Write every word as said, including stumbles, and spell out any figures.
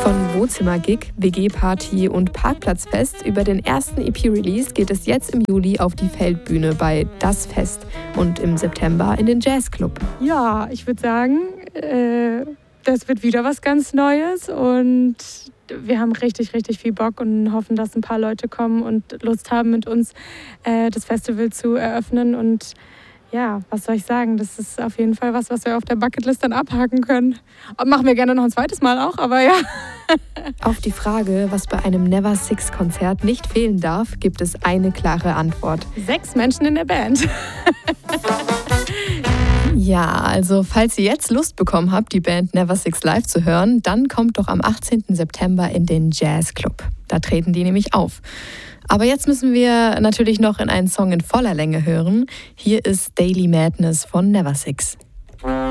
Von Wohnzimmergig, W G-Party und Parkplatzfest über den ersten E P-Release geht es jetzt im Juli auf die Feldbühne bei Das Fest und im September in den Jazzclub. Ja, ich würde sagen, äh, das wird wieder was ganz Neues und wir haben richtig, richtig viel Bock und hoffen, dass ein paar Leute kommen und Lust haben, mit uns äh, das Festival zu eröffnen. Und ja, was soll ich sagen, das ist auf jeden Fall was, was wir auf der Bucketlist dann abhaken können. Und machen wir gerne noch ein zweites Mal auch, aber ja. Auf die Frage, was bei einem Never Six-Konzert nicht fehlen darf, gibt es eine klare Antwort. Sechs Menschen in der Band. Ja, also falls ihr jetzt Lust bekommen habt, die Band Never Six live zu hören, dann kommt doch am achtzehnten September in den Jazzclub. Da treten die nämlich auf. Aber jetzt müssen wir natürlich noch in einen Song in voller Länge hören. Hier ist Daily Madness von Never Six.